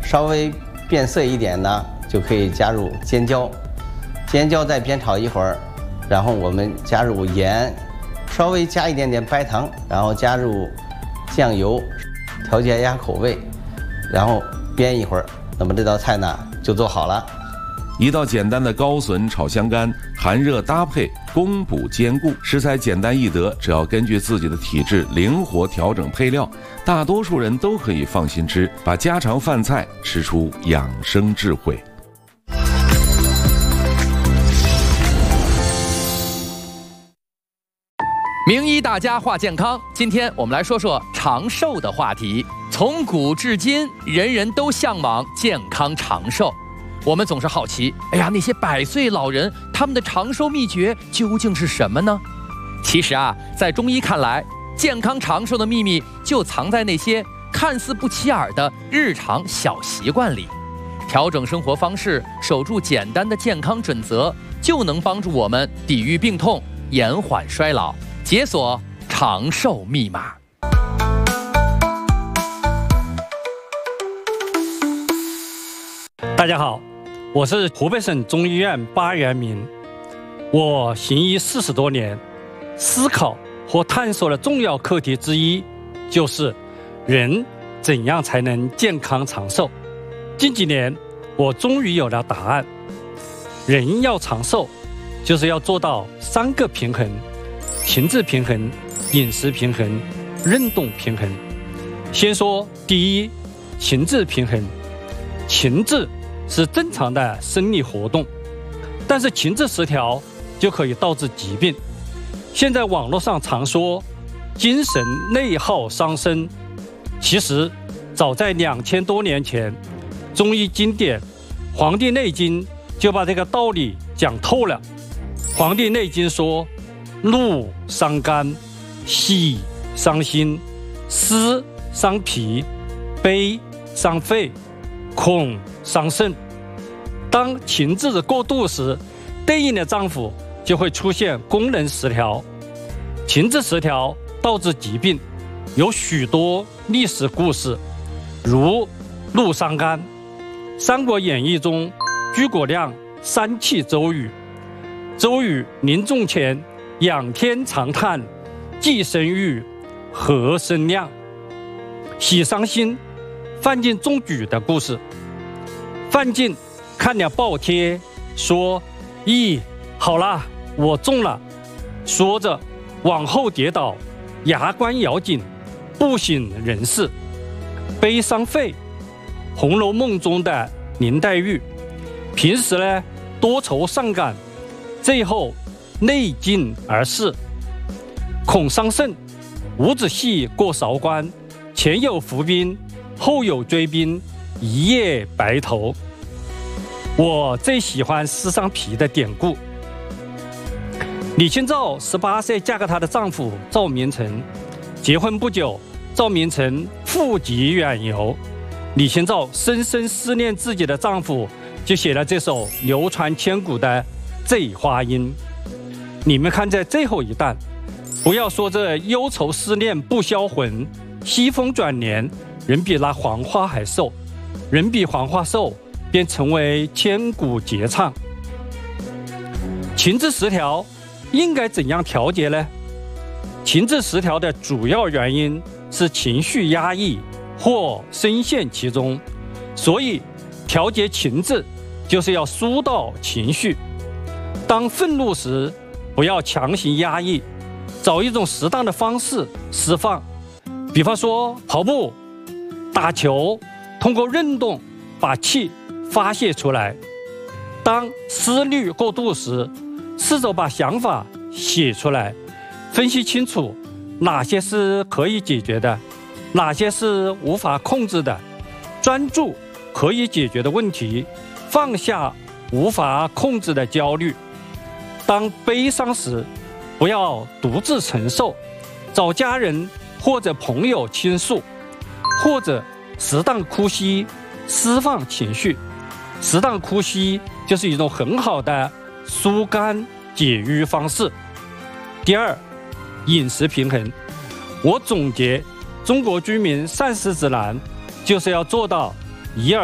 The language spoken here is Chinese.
稍微变色一点呢，就可以加入尖椒，尖椒再煸炒一会儿，然后我们加入盐，稍微加一点点白糖，然后加入酱油，调节一下口味，然后煸一会儿，那么这道菜呢就做好了。 一道简单的高笋炒香干，寒热搭配，供补兼顾，食材简单易得，只要根据自己的体质灵活调整配料，大多数人都可以放心吃，把家常饭菜吃出养生智慧。 名医大家话健康，今天我们来说说长寿的话题。从古至今，人人都向往健康长寿。我们总是好奇，那些100岁老人，他们的长寿秘诀究竟是什么呢？其实在中医看来，健康长寿的秘密就藏在那些看似不起眼的日常小习惯里。调整生活方式，守住简单的健康准则，就能帮助我们抵御病痛，延缓衰老，解锁长寿密码。 大家好，我是湖北省中医院巴元明。我行医40多年，思考和探索的重要课题之一就是人怎样才能健康长寿。近几年我终于有了答案，人要长寿就是要做到3个平衡：情志平衡、饮食平衡、运动平衡。先说第一，情志平衡。情志是正常的生理活动，但是情志失调就可以导致疾病。现在网络上常说精神内耗伤身，其实早在2000多年前，中医经典《黄帝内经》就把这个道理讲透了。《黄帝内经》说：怒伤肝，喜伤心，思伤脾，悲伤肺，恐伤肾。当情志过度时，对应的脏腑就会出现功能失调。情志失调导致疾病有许多历史故事，如怒伤肝。《三国演义》中，诸葛亮3气周瑜，周瑜临终前仰天长叹：既生瑜，何生亮。喜伤心，范进中举的故事。范进看了报帖，说：咦，好啦，我中了。说着往后跌倒，牙关咬紧，不省人事。悲伤肺，《红楼梦》中的林黛玉，平时多愁善感，最后内尽而逝。恐伤肾，伍子胥过韶关，前有伏兵，后有追兵，一夜白头。我最喜欢思伤脾的典故。李清照18岁嫁给她的丈夫赵明诚，结婚不久，赵明诚负笈远游，李清照深深思念自己的丈夫，就写了这首流传千古的《醉花阴》。你们看这最后一段，不要说这忧愁思念不销魂，西风转年，人比那黄花还瘦，人比黄花瘦，便成为千古绝唱。情志失调应该怎样调节呢？情志失调的主要原因是情绪压抑或深陷其中，所以调节情志就是要疏导情绪。当愤怒时，不要强行压抑，找一种适当的方式释放，比方说跑步、打球，通过运动把气发泄出来。当思虑过度时，试着把想法写出来，分析清楚哪些是可以解决的，哪些是无法控制的，专注可以解决的问题，放下无法控制的焦虑。当悲伤时，不要独自承受，找家人或者朋友倾诉，或者适当呼吸释放情绪。适当呼吸就是一种很好的疏肝解郁方式。第二，饮食平衡。我总结中国居民膳食指南就是要做到1、2、